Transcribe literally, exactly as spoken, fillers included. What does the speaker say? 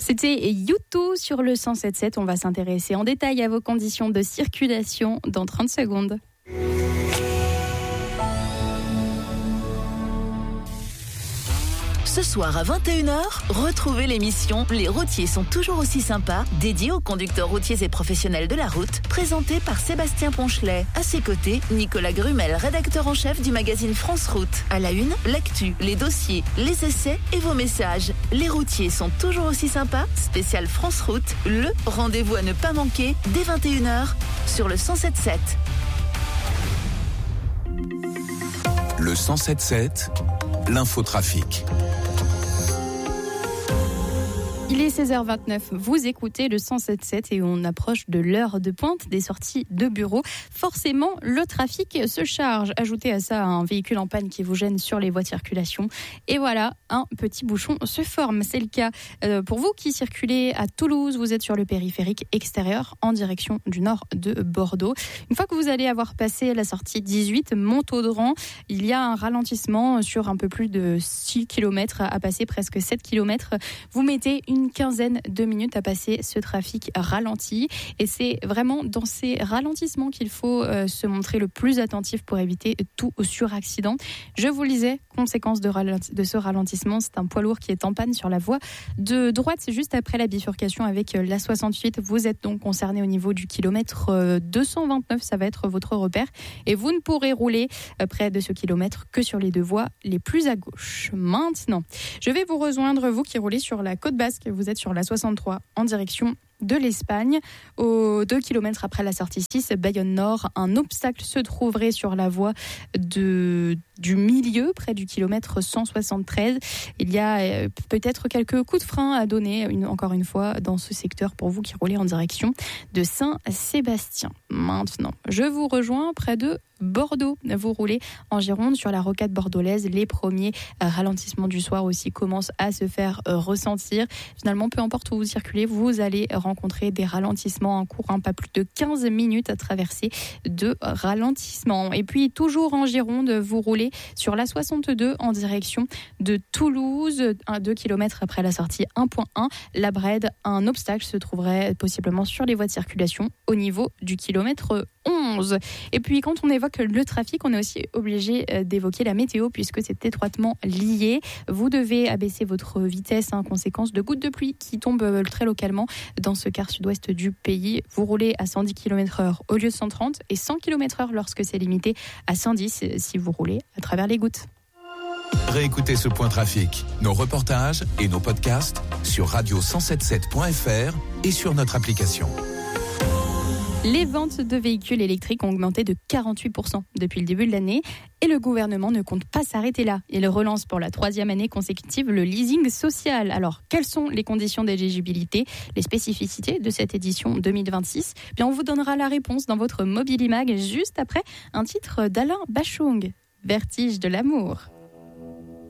C'était U deux sur le cent sept sept. On va s'intéresser en détail à vos conditions de circulation dans trente secondes. Ce soir à vingt et une heures, retrouvez l'émission Les routiers sont toujours aussi sympas, dédiée aux conducteurs routiers et professionnels de la route, présentée par Sébastien Ponchelet. À ses côtés, Nicolas Grumel, rédacteur en chef du magazine France Route. À la une, l'actu, les dossiers, les essais et vos messages. Les routiers sont toujours aussi sympas, spécial France Route, le rendez-vous à ne pas manquer dès vingt et une heures sur le cent sept sept. Le cent sept sept, l'infotrafic. Il est seize heures vingt-neuf, vous écoutez le cent sept sept et on approche de l'heure de pointe des sorties de bureau. Forcément, le trafic se charge. Ajoutez à ça un véhicule en panne qui vous gêne sur les voies de circulation. Et voilà, un petit bouchon se forme. C'est le cas euh, pour vous qui circulez à Toulouse. Vous êtes sur le périphérique extérieur en direction du nord de Bordeaux. Une fois que vous allez avoir passé la sortie dix-huit, Montaudran, il y a un ralentissement sur un peu plus de six kilomètres à passer, presque sept kilomètres. Vous mettez une une quinzaine de minutes à passer ce trafic ralenti. Et c'est vraiment dans ces ralentissements qu'il faut euh, se montrer le plus attentif pour éviter tout suraccident. Je vous le disais, conséquence de, ralenti- de ce ralentissement, c'est un poids lourd qui est en panne sur la voie de droite. C'est juste après la bifurcation avec la soixante-huit. Vous êtes donc concerné au niveau du kilomètre deux cent vingt-neuf. Ça va être votre repère. Et vous ne pourrez rouler près de ce kilomètre que sur les deux voies les plus à gauche. Maintenant, je vais vous rejoindre, vous qui roulez sur la côte basque. Vous êtes sur la soixante-trois en direction de l'Espagne. Aux deux kilomètres après la sortie six, Bayonne Nord, un obstacle se trouverait sur la voie de, du milieu, près du kilomètre cent soixante-treize. Il y a peut-être quelques coups de frein à donner, une, encore une fois, dans ce secteur pour vous qui roulez en direction de Saint-Sébastien. Maintenant, je vous rejoins près de Bordeaux. Vous roulez en Gironde sur la rocade bordelaise. Les premiers ralentissements du soir aussi commencent à se faire ressentir. Finalement, peu importe où vous circulez, vous allez rencontrer des ralentissements en cours, hein, pas plus de quinze minutes à traverser de ralentissement. Et puis, toujours en Gironde, vous roulez sur la soixante-deux en direction de Toulouse, deux kilomètres après la sortie un point un. La Brède, un obstacle se trouverait possiblement sur les voies de circulation au niveau du kilomètre onze. Et puis, quand on évoque le trafic, on est aussi obligé d'évoquer la météo puisque c'est étroitement lié. Vous devez abaisser votre vitesse en conséquence de gouttes de pluie qui tombent très localement dans ce quart sud-ouest du pays. Vous roulez à cent dix kilomètres heure au lieu de cent trente et cent kilomètres heure lorsque c'est limité à cent dix si vous roulez à travers les gouttes. Réécoutez ce point trafic, nos reportages et nos podcasts sur radio cent soixante-sept point f r et sur notre application. Les ventes de véhicules électriques ont augmenté de quarante-huit pour cent depuis le début de l'année et le gouvernement ne compte pas s'arrêter là. Il relance pour la troisième année consécutive le leasing social. Alors, quelles sont les conditions d'éligibilité, les spécificités de cette édition deux mille vingt-six ? Bien, on vous donnera la réponse dans votre Mobilimag juste après un titre d'Alain Bachung, Vertige de l'amour.